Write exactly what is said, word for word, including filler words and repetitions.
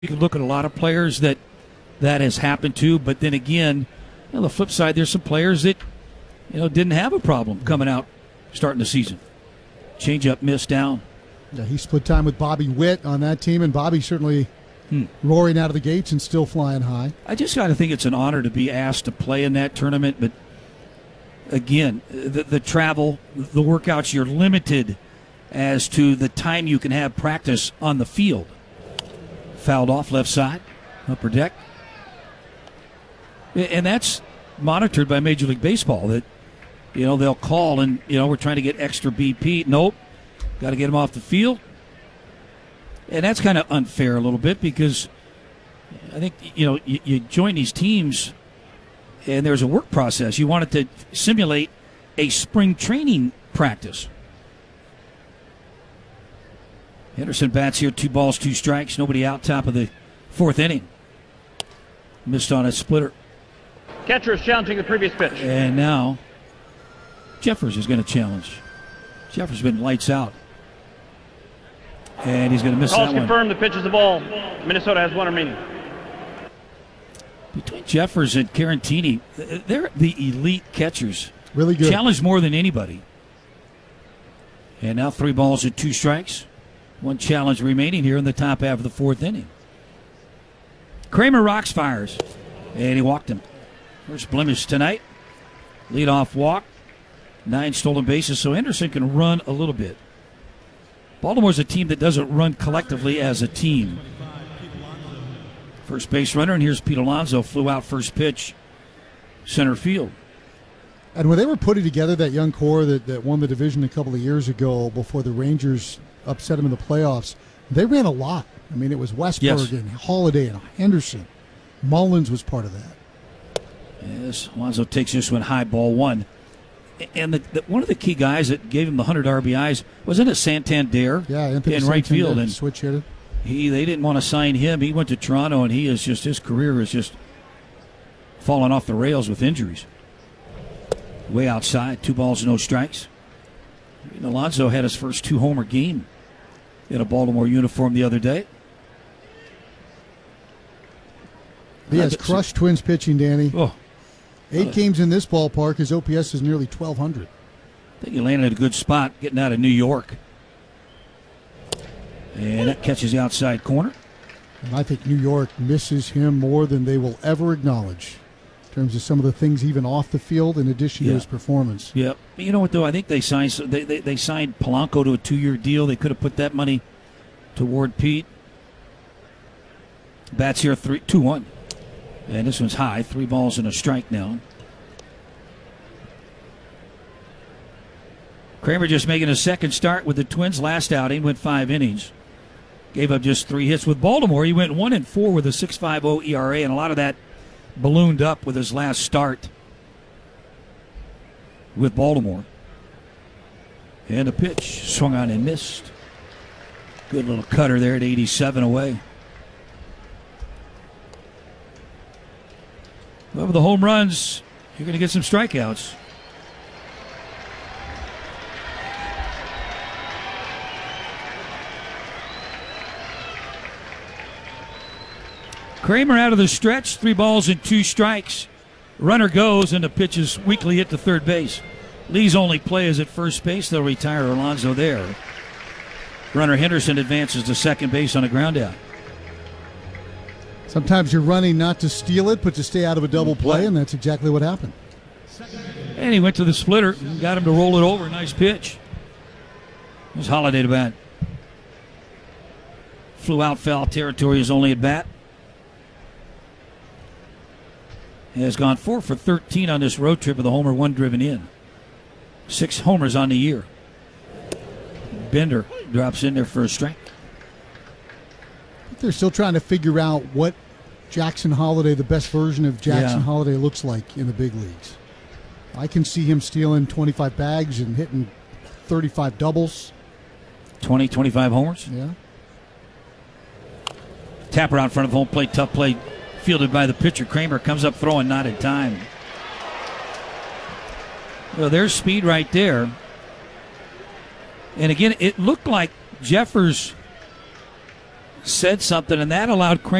You can look at a lot of players that that has happened to, but then again, you know, the flip side, there's some players that you know didn't have a problem coming out starting the season. Change up, miss down. Yeah, he split time with Bobby Witt on that team, and Bobby certainly hmm. roaring out of the gates and still flying high. I just got to think it's an honor to be asked to play in that tournament, but again, the, the travel, the workouts, you're limited as to the time you can have practice on the field. Fouled off left side, upper deck. And that's monitored by Major League Baseball, that, you know, they'll call and, you know, we're trying to get extra B P. Nope. Got to get him off the field. And that's kind of unfair a little bit because I think, you know, you, you join these teams and there's a work process. You want it to simulate a spring training practice. Henderson bats here, two balls, two strikes. Nobody out, top of the fourth inning. Missed on a splitter. Catcher is challenging the previous pitch. And now Jeffers is going to challenge. Jeffers has been lights out. And he's going to miss Calls that one. confirmed, the pitch is the ball. Minnesota has one remaining. Between Jeffers and Carantini, they're the elite catchers. Really good. Challenged more than anybody. And now three balls and two strikes. One challenge remaining here in the top half of the fourth inning. Kramer rocks, fires, and he walked him. First blemish tonight. Leadoff walk. Nine stolen bases, so Henderson can run a little bit. Baltimore's a team that doesn't run collectively as a team. First base runner, and here's Pete Alonso. Flew out first pitch, center field. And when they were putting together that young core that, that won the division a couple of years ago before the Rangers upset them in the playoffs, they ran a lot. I mean, it was Westberg yes. and Holiday and Henderson. Mullins was part of that. Yes, Alonso takes this one high, ball one. And the, the, one of the key guys that gave him the one hundred R B Is, wasn't it Santander? Yeah, Anthony in right Santander, field. And switch hitter. He, they didn't want to sign him. He went to Toronto, and he is just his career is just falling off the rails with injuries. Way outside, two balls, no strikes. And Alonso had his first two-homer game in a Baltimore uniform the other day. He has crushed Twins pitching, Danny. Oh. Eight uh, games in this ballpark. His O P S is nearly twelve hundred. I think he landed at a good spot getting out of New York. And that catches the outside corner. And I think New York misses him more than they will ever acknowledge in terms of some of the things even off the field in addition yeah. to his performance. Yep. Yeah. You know what, though? I think they signed they, they, they signed Polanco to a two-year deal. They could have put that money toward Pete. Bats here three, two one. And this one's high. Three balls and a strike now. Kramer just making a second start with the Twins. Last outing went five innings. Gave up just three hits. With Baltimore, he went one and four with a six point five oh E R A, and a lot of that ballooned up with his last start with Baltimore. And a pitch swung on and missed. Good little cutter there at eighty-seven away. Well, with the home runs, you're going to get some strikeouts. Kramer out of the stretch, three balls and two strikes. Runner goes, and the pitch is weakly hit to third base. Lee's only play is at first base. They'll retire Alonso there. Runner Henderson advances to second base on a ground out. Sometimes you're running not to steal it, but to stay out of a double play, and that's exactly what happened. And he went to the splitter and got him to roll it over. Nice pitch. There's Holiday to bat. Flew out foul territory, his only at bat. He has gone four for thirteen on this road trip with a homer, one driven in. Six homers on the year. Bender drops in there for a strike. They're still trying to figure out what Jackson Holiday, the best version of Jackson yeah. Holiday, looks like in the big leagues. I can see him stealing twenty-five bags and hitting thirty-five doubles. twenty, twenty-five homers? Yeah. Tapper out in front of home plate, tough play, fielded by the pitcher. Kramer comes up throwing, not in time. Well, there's speed right there. And again, it looked like Jeffers said something, and that allowed Kramer